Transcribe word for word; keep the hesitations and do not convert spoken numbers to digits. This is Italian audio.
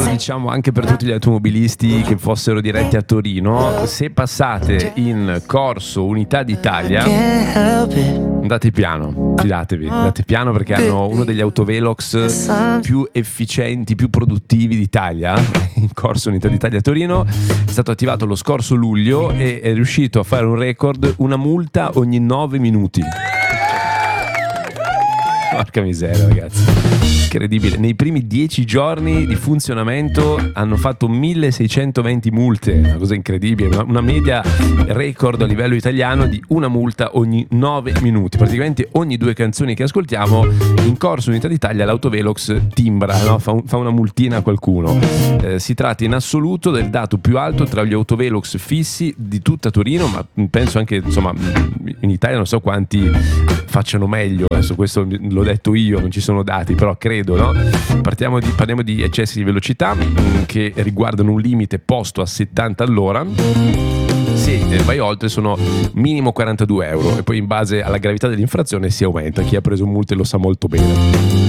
diciamo anche per tutti gli automobilisti che fossero diretti a Torino: se passate in Corso Unità d'Italia, andate piano, fidatevi, andate piano, perché hanno uno degli autovelox più efficienti, più produttivi d'Italia. In Corso Unità d'Italia a Torino è stato attivato lo scorso luglio e è riuscito a fare un record: una multa ogni nove minuti. Porca miseria, ragazzi, incredibile. Nei primi dieci giorni di funzionamento hanno fatto milleseicentoventi multe, una cosa incredibile, una, una media record a livello italiano di una multa ogni nove minuti. Praticamente ogni due canzoni che ascoltiamo in Corso Unità d'Italia l'autovelox timbra, no? fa, un, fa una multina a qualcuno. Eh, si tratta in assoluto del dato più alto tra gli autovelox fissi di tutta Torino, ma penso anche, insomma, in Italia non so quanti facciano meglio. Adesso questo l'ho detto io, non ci sono dati, però credo, no? Partiamo di, parliamo di eccessi di velocità mh, che riguardano un limite posto a settanta all'ora. Se vai oltre sono minimo quarantadue euro, e poi in base alla gravità dell'infrazione si aumenta. Chi ha preso multe lo sa molto bene.